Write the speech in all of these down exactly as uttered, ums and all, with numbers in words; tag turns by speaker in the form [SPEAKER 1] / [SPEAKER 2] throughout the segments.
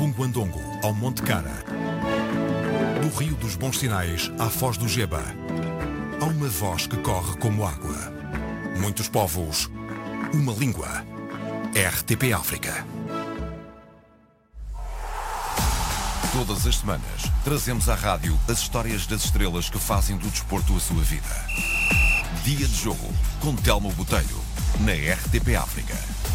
[SPEAKER 1] Punguandongo ao Monte Cara, do Rio dos Bons Sinais à Foz do Geba, há uma voz que corre como água. Muitos povos, uma língua. R T P África. Todas as semanas trazemos à rádio as histórias das estrelas que fazem do desporto a sua vida. Dia de jogo com Telmo Botelho, na R T P África.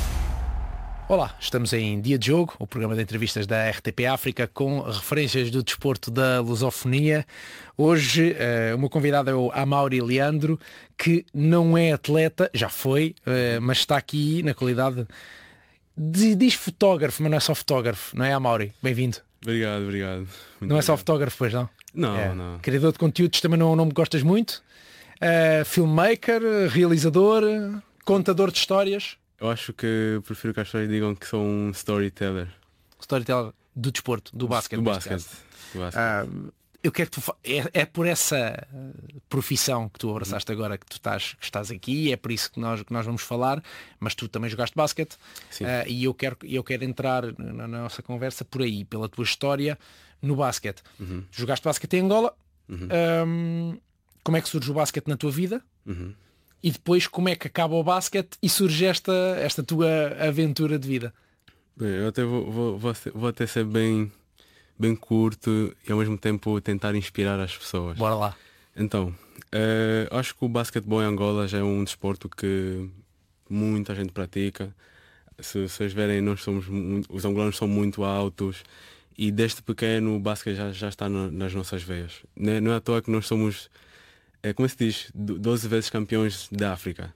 [SPEAKER 2] Olá, estamos em Dia de Jogo, o programa de entrevistas da R T P África com referências do desporto da lusofonia. Hoje uh, o meu convidado é o Amaury Leandro, que não é atleta, já foi, uh, mas está aqui na qualidade de, diz fotógrafo, mas não é só fotógrafo, não é, Amaury? Bem-vindo.
[SPEAKER 3] Obrigado, obrigado. Muito
[SPEAKER 2] não é
[SPEAKER 3] obrigado.
[SPEAKER 2] só fotógrafo, pois não?
[SPEAKER 3] Não,
[SPEAKER 2] é.
[SPEAKER 3] não.
[SPEAKER 2] Criador de conteúdos também não, não me gostas muito? Uh, filmmaker, realizador, contador de histórias?
[SPEAKER 3] Eu acho que prefiro que as pessoas digam que sou um storyteller.
[SPEAKER 2] Storyteller do desporto, do basquete.
[SPEAKER 3] Do basquete. Do basquete.
[SPEAKER 2] Ah, eu quero que tu fa... é, é por essa profissão que tu abraçaste agora que tu estás, que estás aqui, é por isso que nós, que nós vamos falar, mas tu também jogaste basquete. Ah, e eu quero, eu quero entrar na, na nossa conversa por aí, pela tua história no basquete.
[SPEAKER 3] Uhum.
[SPEAKER 2] Jogaste basquete em Angola.
[SPEAKER 3] Uhum.
[SPEAKER 2] Um, como é que surge o basquete na tua vida?
[SPEAKER 3] Uhum.
[SPEAKER 2] E depois como é que acaba o basquete e surge esta, esta tua aventura de vida?
[SPEAKER 3] Bem, eu até vou, vou, vou, vou até ser bem, bem curto e ao mesmo tempo tentar inspirar as pessoas.
[SPEAKER 2] Bora lá.
[SPEAKER 3] Então, uh, acho que o basquetebol em Angola já é um desporto que muita gente pratica. Se vocês verem, nós somos, os angolanos são muito altos e desde pequeno o basquete já, já está no, nas nossas veias. Não, não é à toa que nós somos, é, como se diz, doze vezes campeões da África.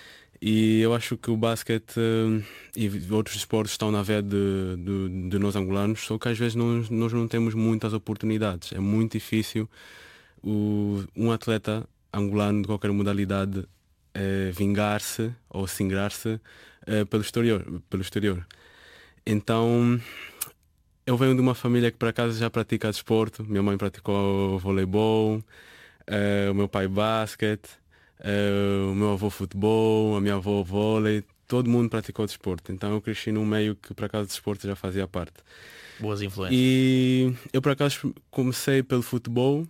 [SPEAKER 3] E eu acho que o basquete uh, e outros esportes estão na veia de, de, de nós angolanos, só que às vezes nós, nós não temos muitas oportunidades. É muito difícil o, um atleta angolano de qualquer modalidade uh, vingar-se ou singrar-se uh, pelo exterior, pelo exterior. Então, eu venho de uma família que por acaso já pratica desporto. Minha mãe praticou voleibol, uh, o meu pai basquete. Uh, o meu avô futebol, a minha avó vôlei, todo mundo praticou desporto. Então eu cresci num meio que por acaso de desporto já fazia parte.
[SPEAKER 2] Boas influências.
[SPEAKER 3] E eu por acaso comecei pelo futebol,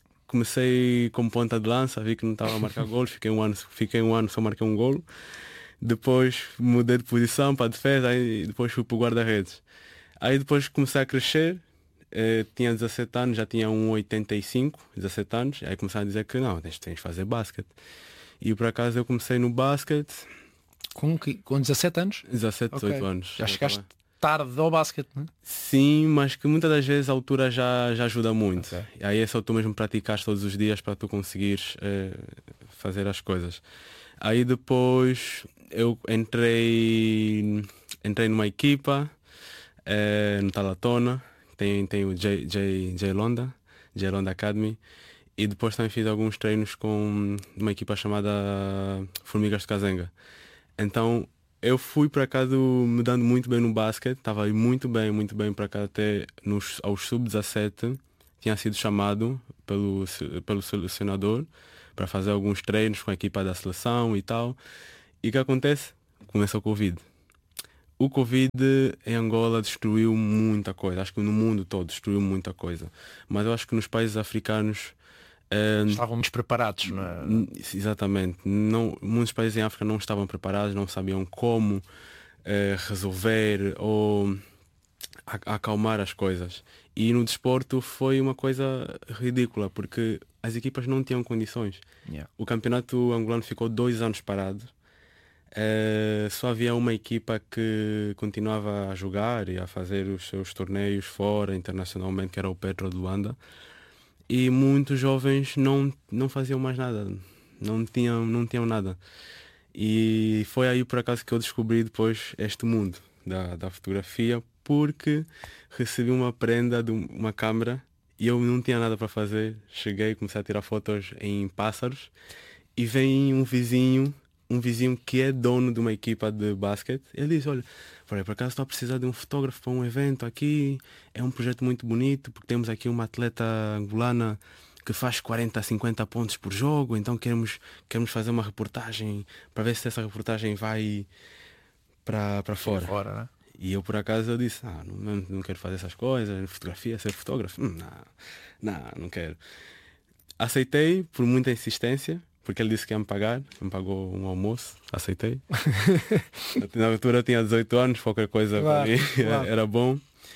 [SPEAKER 3] comecei como ponta de lança, vi que não estava a marcar golos, fiquei um ano, fiquei um ano só marquei um golo. Depois mudei de posição para a defesa, aí depois fui para o guarda-redes. Aí depois comecei a crescer. Uh, tinha dezassete anos, já tinha um metro e oitenta e cinco, dezassete anos, aí começaram a dizer que não, tens, tens de fazer basquete. E por acaso eu comecei no basquete
[SPEAKER 2] com, com dezassete anos?
[SPEAKER 3] dezassete,
[SPEAKER 2] okay.
[SPEAKER 3] dezoito anos.
[SPEAKER 2] Já chegaste tarde ao basquete, não é?
[SPEAKER 3] Sim, mas que muitas das vezes a altura já, já ajuda muito.
[SPEAKER 2] Okay.
[SPEAKER 3] E aí é só tu mesmo praticares todos os dias para tu conseguires uh, fazer as coisas. Aí depois eu entrei, entrei numa equipa uh, no Talatona. Tem, tem o J, J, J Londa, J Londa Academy, e depois também fiz alguns treinos com uma equipa chamada Formigas de Kazenga. Então eu fui para cá me dando muito bem no basquete, estava aí muito bem, muito bem para cá até nos, aos sub dezassete, tinha sido chamado pelo, pelo selecionador para fazer alguns treinos com a equipa da seleção e tal. E o que acontece? Começa o Covid. O Covid em Angola destruiu muita coisa, acho que no mundo todo destruiu muita coisa, mas eu acho que nos países africanos eh,
[SPEAKER 2] estávamos preparados, não é?
[SPEAKER 3] Exatamente, não, muitos países em África não estavam preparados, não sabiam como eh, resolver ou a, acalmar as coisas. E no desporto foi uma coisa ridícula, porque as equipas não tinham condições.
[SPEAKER 2] Yeah.
[SPEAKER 3] O campeonato angolano ficou dois anos parado. Uh, só havia uma equipa que continuava a jogar e a fazer os seus torneios fora, internacionalmente, que era o Petro de Luanda. E muitos jovens não, não faziam mais nada, não tinham, não tinham nada. E foi aí por acaso que eu descobri depois este mundo da, da fotografia, porque recebi uma prenda de uma câmera e eu não tinha nada para fazer. Cheguei, comecei a tirar fotos em pássaros e vem um vizinho um vizinho que é dono de uma equipa de basquete. Ele diz, olha, por acaso estou a precisar de um fotógrafo para um evento aqui, é um projeto muito bonito, porque temos aqui uma atleta angolana que faz quarenta a cinquenta pontos por jogo, então queremos, queremos fazer uma reportagem para ver se essa reportagem vai para, para fora.
[SPEAKER 2] fora né?
[SPEAKER 3] E eu por acaso eu disse, ah, não, não quero fazer essas coisas, fotografia, ser fotógrafo, hum, não, não, não quero. Aceitei por muita insistência, porque ele disse que ia me pagar, me pagou um almoço, aceitei. Na altura eu tinha dezoito anos, qualquer coisa
[SPEAKER 2] Claro,
[SPEAKER 3] para mim
[SPEAKER 2] claro.
[SPEAKER 3] era bom.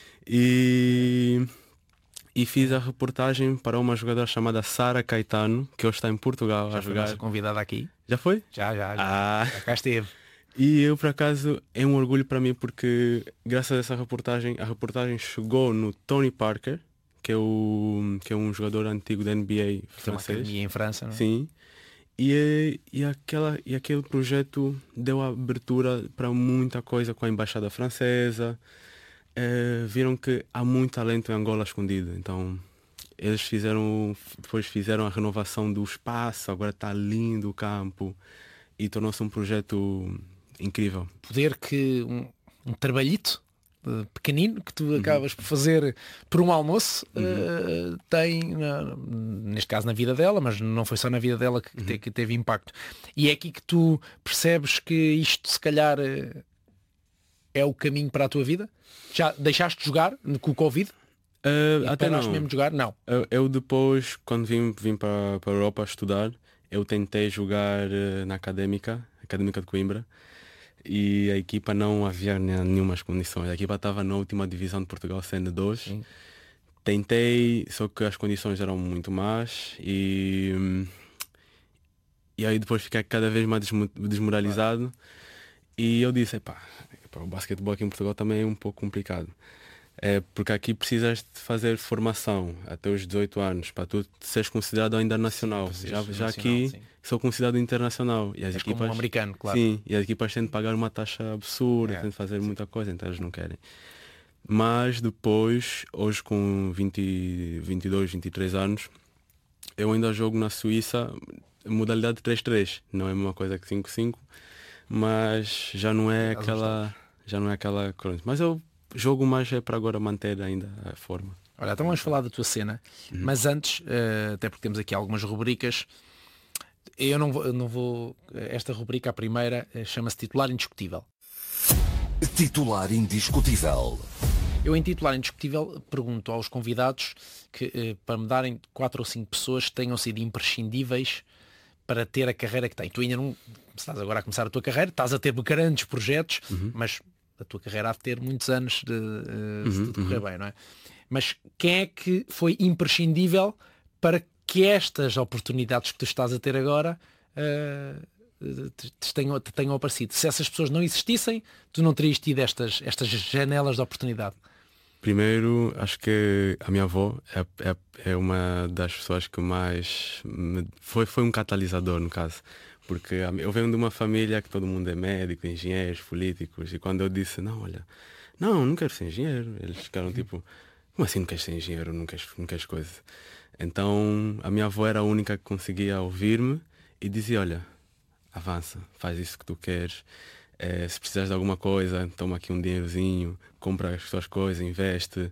[SPEAKER 3] E, e fiz a reportagem para uma jogadora chamada Sara Caetano, que hoje está em Portugal
[SPEAKER 2] Já
[SPEAKER 3] a
[SPEAKER 2] foi
[SPEAKER 3] jogar.
[SPEAKER 2] nossa convidada aqui?
[SPEAKER 3] Já foi?
[SPEAKER 2] Já, já, já.
[SPEAKER 3] Ah.
[SPEAKER 2] Já cá esteve.
[SPEAKER 3] E eu, por acaso, é um orgulho para mim porque, graças a essa reportagem, a reportagem chegou no Tony Parker, que é, o, que é um jogador antigo da N B A
[SPEAKER 2] Tem uma
[SPEAKER 3] francês.
[SPEAKER 2] academia em França, não é?
[SPEAKER 3] Sim. E, e, aquela, e aquele projeto deu abertura para muita coisa com a Embaixada Francesa. Eh, viram que há muito talento em Angola escondido. Então, eles fizeram, depois fizeram a renovação do espaço, agora está lindo o campo. E tornou-se um projeto incrível.
[SPEAKER 2] Poder que um, um trabalhito uh, pequenino que tu acabas uhum. por fazer por um almoço uhum. uh, tem, na, neste caso na vida dela, mas não foi só na vida dela que, uhum. te, que teve impacto. E é aqui que tu percebes que isto se calhar uh, é o caminho para a tua vida? Já deixaste de jogar com o Covid?
[SPEAKER 3] Uh, até não.
[SPEAKER 2] mesmo de jogar? Não.
[SPEAKER 3] Eu, eu depois, quando vim, vim para, para a Europa estudar, eu tentei jogar uh, na Académica, Académica de Coimbra, e a equipa não havia nenhumas condições. A equipa estava na última divisão de Portugal, C N dois. Sim. Tentei, só que as condições eram muito más e, e aí depois fiquei cada vez mais desmoralizado. E eu disse, epá, epá, o basquetebol aqui em Portugal também é um pouco complicado. É porque aqui precisas de fazer formação até os dezoito anos para tu seres considerado ainda nacional. Sim, já, já aqui sim. Sou considerado internacional. E as
[SPEAKER 2] és
[SPEAKER 3] equipas,
[SPEAKER 2] como um americano, claro.
[SPEAKER 3] Sim, e as equipas têm de pagar uma taxa absurda,
[SPEAKER 2] é.
[SPEAKER 3] têm de fazer muita coisa, então eles não querem. Mas depois, hoje com vinte, vinte e dois, vinte e três anos, eu ainda jogo na Suíça modalidade três três. Não é a mesma coisa que cinco cinco, mas já não é aquela. Já não é aquela. Mas eu jogo mais é para agora manter ainda a forma.
[SPEAKER 2] Olha, então vamos falar da tua cena, uhum. mas antes, uh, até porque temos aqui algumas rubricas, eu não vou, não vou esta rubrica, a primeira, chama-se Titular Indiscutível.
[SPEAKER 4] Titular Indiscutível.
[SPEAKER 2] Eu em Titular Indiscutível pergunto aos convidados que, uh, para me darem quatro ou cinco pessoas que tenham sido imprescindíveis para ter a carreira que tem. Tu ainda não estás agora a começar a tua carreira, estás a ter grandes projetos, uhum. mas a tua carreira há de ter muitos anos de, uh, se tudo correr uhum. bem, não é? Mas quem é que foi imprescindível para que estas oportunidades que tu estás a ter agora uh, te, te, tenham, te tenham aparecido? Se essas pessoas não existissem, tu não terias tido estas, estas janelas de oportunidade.
[SPEAKER 3] Primeiro, acho que a minha avó é, é, é uma das pessoas que mais me, foi, foi um catalisador, no caso. Porque eu venho de uma família que todo mundo é médico, engenheiros, políticos, e quando eu disse, não, olha, não, não quero ser engenheiro, eles ficaram tipo, como assim não queres ser engenheiro, não queres, não queres coisa? Então a minha avó era a única que conseguia ouvir-me e dizia, olha, avança, faz isso que tu queres, é, se precisares de alguma coisa, toma aqui um dinheirozinho, compra as tuas coisas, investe.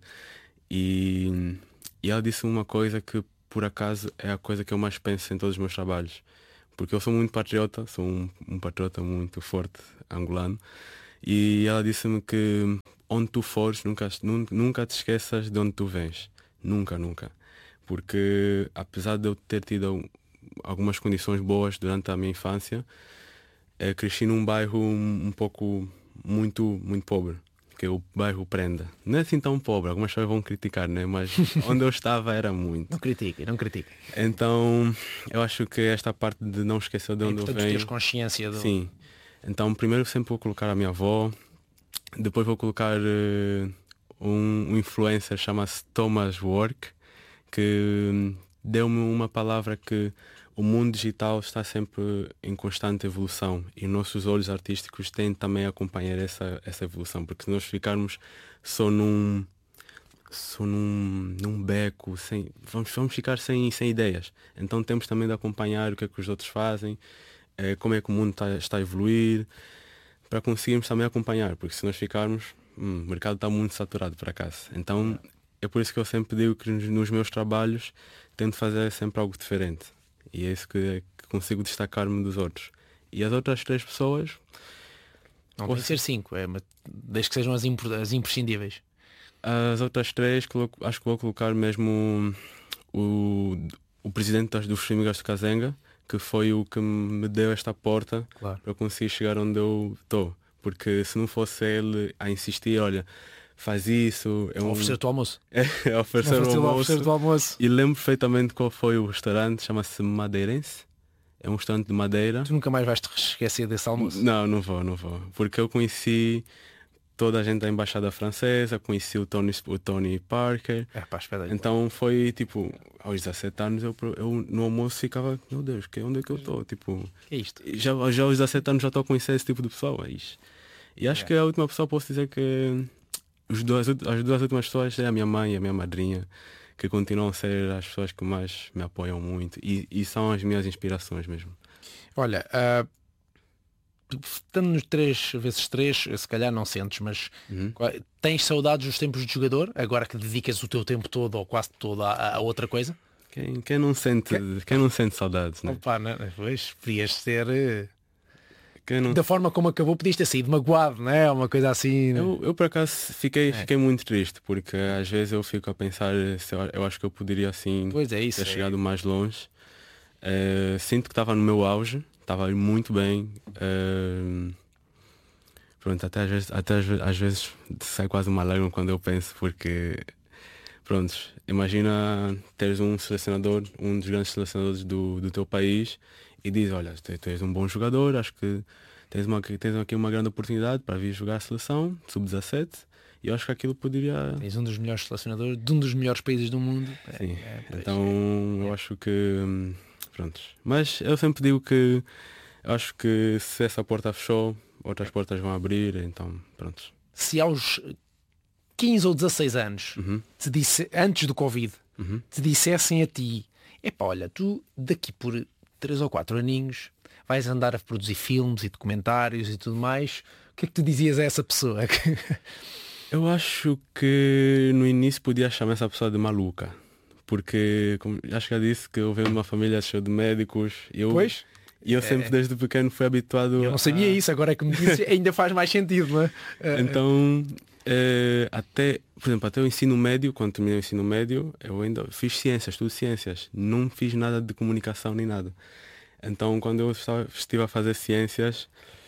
[SPEAKER 3] E, e ela disse uma coisa que por acaso é a coisa que eu mais penso em todos os meus trabalhos. Porque eu sou muito patriota, sou um, um patriota muito forte, angolano, e ela disse-me que onde tu fores, nunca, nunca te esqueças de onde tu vens. Nunca, nunca. Porque apesar de eu ter tido algumas condições boas durante a minha infância, eu cresci num bairro um, um pouco muito, muito pobre, que é o bairro Prenda. Não é assim tão pobre, algumas pessoas vão criticar, né? Mas onde eu estava era muito.
[SPEAKER 2] Não critiquem, não critiquem.
[SPEAKER 3] Então, eu acho que esta parte de não esquecer de onde é eu venho...
[SPEAKER 2] teres consciência do...
[SPEAKER 3] Sim. Então, primeiro sempre vou colocar a minha avó, depois vou colocar uh, um, um influencer, chama-se Thomas Work, que deu-me uma palavra que o mundo digital está sempre em constante evolução e nossos olhos artísticos têm também a acompanhar essa, essa evolução, porque se nós ficarmos só num, só num, num beco, sem, vamos, vamos ficar sem, sem ideias. Então temos também de acompanhar o que é que os outros fazem, eh, como é que o mundo está, está a evoluir, para conseguirmos também acompanhar, porque se nós ficarmos, hum, o mercado está muito saturado por acaso. Então é por isso que eu sempre digo que nos meus trabalhos tento fazer sempre algo diferente. E é isso que, que consigo destacar-me dos outros. E as outras três pessoas,
[SPEAKER 2] Não tem que ser cinco, é, mas desde que sejam as, impor- as imprescindíveis.
[SPEAKER 3] As outras três, coloco- acho que vou colocar mesmo o, o presidente das- dos Formigas de Kazenga, que foi o que me deu esta porta
[SPEAKER 2] Claro.
[SPEAKER 3] para eu conseguir chegar onde eu estou. Porque se não fosse ele a insistir, olha, faz isso, é um...
[SPEAKER 2] Oferecer-te o almoço.
[SPEAKER 3] é oferecer
[SPEAKER 2] Não
[SPEAKER 3] o
[SPEAKER 2] fosse ele a
[SPEAKER 3] almoço.
[SPEAKER 2] oferecer-te o almoço.
[SPEAKER 3] E lembro perfeitamente qual foi o restaurante, chama-se Madeirense. É um restaurante de madeira.
[SPEAKER 2] Tu nunca mais vais te esquecer desse almoço.
[SPEAKER 3] Não, não vou, não vou. Porque eu conheci toda a gente da Embaixada Francesa, conheci o Tony, o Tony Parker.
[SPEAKER 2] É pá, espera aí.
[SPEAKER 3] Então foi tipo, aos dezassete anos eu, eu no almoço ficava, meu Deus, que, onde é que eu estou? Tipo,
[SPEAKER 2] Que é isto?
[SPEAKER 3] já, já aos dezassete anos já estou a conhecer esse tipo de pessoas. E acho
[SPEAKER 2] É.
[SPEAKER 3] que a última pessoa posso dizer que os dois, as duas últimas pessoas é a minha mãe e a minha madrinha, que continuam a ser as pessoas que mais me apoiam muito e, e são as minhas inspirações mesmo.
[SPEAKER 2] Olha, ah, estando nos três vezes três, se calhar não sentes, mas
[SPEAKER 3] Uhum.
[SPEAKER 2] qual- tens saudades dos tempos de jogador, agora que dedicas o teu tempo todo ou quase todo a, a outra coisa?
[SPEAKER 3] Quem, quem, não sente, quem não sente saudades, né?
[SPEAKER 2] Opa, não, pois, podias ser... eh,
[SPEAKER 3] Quem não...
[SPEAKER 2] Da forma como acabou, podias ter saído magoado, não é? Uma coisa assim.
[SPEAKER 3] Eu, eu por acaso fiquei,
[SPEAKER 2] É.
[SPEAKER 3] fiquei muito triste, porque às vezes eu fico a pensar, se eu, eu acho que eu poderia assim
[SPEAKER 2] Pois é isso.
[SPEAKER 3] ter
[SPEAKER 2] é.
[SPEAKER 3] chegado mais longe. Eh, sinto que estava no meu auge, estava muito bem. Eh, pronto, até, às vezes, até às, ve- às vezes sai quase uma lágrima quando eu penso, porque pronto, imagina teres um selecionador, um dos grandes selecionadores do, do teu país e diz, olha, tu, tu és um bom jogador, acho que tens, uma, tens aqui uma grande oportunidade para vir jogar a seleção, sub dezassete, e eu acho que aquilo poderia.
[SPEAKER 2] És um dos melhores selecionadores de um dos melhores países do mundo. É,
[SPEAKER 3] Sim,
[SPEAKER 2] é, pois.
[SPEAKER 3] então eu acho que hum, pronto. Mas eu sempre digo que eu acho que se essa porta fechou, outras portas vão abrir, então pronto.
[SPEAKER 2] Se aos quinze ou dezasseis anos,
[SPEAKER 3] Uhum,
[SPEAKER 2] te disse, antes do Covid,
[SPEAKER 3] uhum.
[SPEAKER 2] te dissessem a ti, epá, olha, tu daqui por três ou quatro aninhos vais andar a produzir filmes e documentários e tudo mais, o que é que tu dizias a essa pessoa?
[SPEAKER 3] Eu acho que no início podia chamar essa pessoa de maluca. Porque como, acho que já disse que eu venho de uma família cheia de médicos e eu,
[SPEAKER 2] Pois,
[SPEAKER 3] e eu sempre desde pequeno fui habituado
[SPEAKER 2] eu não sabia
[SPEAKER 3] a...
[SPEAKER 2] isso, agora é que me dizes, ainda faz mais sentido, não é? Eh,
[SPEAKER 3] Então, eh, até, por exemplo, até o ensino médio, quando terminei o ensino médio, eu ainda fiz ciências, tudo ciências. Não fiz nada de comunicação nem nada. Então, quando eu estava- estive a fazer ciências,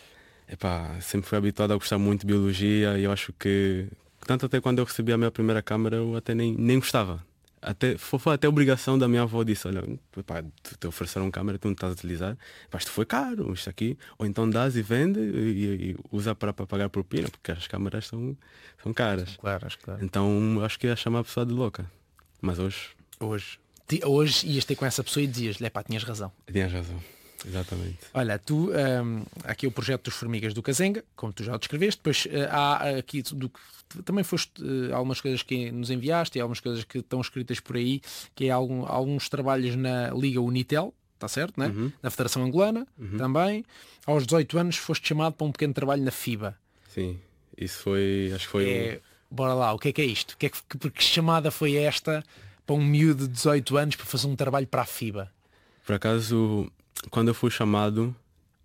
[SPEAKER 3] epá, sempre fui habituado a gostar muito de biologia e eu acho que, tanto até quando eu recebi a minha primeira câmara, eu até nem, nem gostava. Até, foi, foi até obrigação da minha avó, disse, olha, epá, tu te ofereceram câmara, tu não estás a utilizar, epá, isto foi caro, isto aqui, ou então dás e vende e, e usa para, para pagar propina, porque as câmaras são, são caras.
[SPEAKER 2] Claro, acho que claro.
[SPEAKER 3] Então eu acho que ia chamar a pessoa de louca. Mas hoje,
[SPEAKER 2] Hoje, ti- hoje ias ter com essa pessoa e dizias-lhe, pá, tinhas razão.
[SPEAKER 3] tinhas razão. Exatamente.
[SPEAKER 2] Olha, tu, hum, há aqui o projeto dos Formigas do Kazenga, como tu já o descreveste, depois eh, há aqui do que também foste eh, algumas coisas que nos enviaste e algumas coisas que estão escritas por aí, que é algum, alguns trabalhos na Liga Unitel, está certo, né?
[SPEAKER 3] Uhum.
[SPEAKER 2] Na Federação Angolana, também. Aos dezoito anos foste chamado para um pequeno trabalho na FIBA.
[SPEAKER 3] Sim, isso foi, acho que foi...
[SPEAKER 2] É, bora lá, o que é que é isto? Que, é que, que, que chamada foi esta para um miúdo de dezoito anos para fazer um trabalho para a FIBA?
[SPEAKER 3] Por acaso, quando eu fui chamado,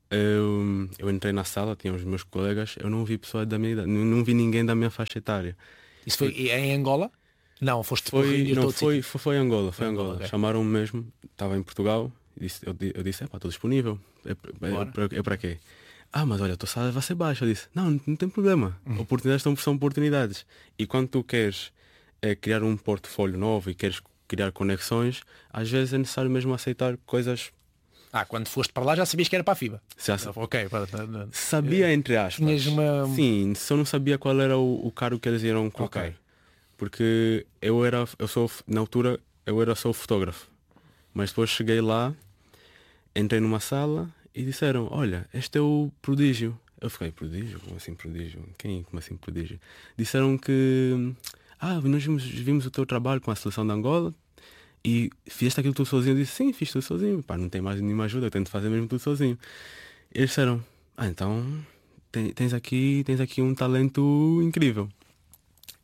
[SPEAKER 3] eu, eu entrei na sala, tinha os meus colegas, eu não vi pessoas da minha idade, não, não vi ninguém da minha faixa etária.
[SPEAKER 2] Isso foi em Angola? Não, foste para
[SPEAKER 3] Foi,
[SPEAKER 2] reunir
[SPEAKER 3] não,
[SPEAKER 2] todo
[SPEAKER 3] foi, foi, foi Angola, foi
[SPEAKER 2] Foi Angola,
[SPEAKER 3] Angola.
[SPEAKER 2] ok.
[SPEAKER 3] Chamaram-me mesmo, estava em Portugal, disse, eu, di- eu disse, é pá, estou disponível. É, é,
[SPEAKER 2] Bora.
[SPEAKER 3] para é para quê? Ah, mas olha, a tua sala vai ser baixa. Eu disse, não, não tem problema.
[SPEAKER 2] Uhum.
[SPEAKER 3] Oportunidades são, são oportunidades. E quando tu queres é, criar um portfólio novo e queres criar conexões, às vezes é necessário mesmo aceitar coisas.
[SPEAKER 2] Ah, quando foste para lá já sabias que era para a FIBA.
[SPEAKER 3] Já
[SPEAKER 2] Ah, ok, pronto, não, não.
[SPEAKER 3] sabia entre aspas.
[SPEAKER 2] Tinhas uma...
[SPEAKER 3] Sim, só não sabia qual era o, o cargo que eles iam colocar.
[SPEAKER 2] Ok.
[SPEAKER 3] Porque eu era, eu sou, na altura, eu era só fotógrafo. Mas depois cheguei lá, entrei numa sala e disseram, olha, este é o prodígio. Eu fiquei, prodígio? Como assim prodígio? Quem? Como assim prodígio? Disseram que, ah, nós vimos, vimos o teu trabalho com a seleção de Angola e fizeste aquilo tudo sozinho. Eu disse, sim, fiz tudo sozinho. Pá, não tem mais nenhuma ajuda, eu tento fazer mesmo tudo sozinho. Eles disseram, ah, então tem- tens aqui, tens aqui um talento incrível.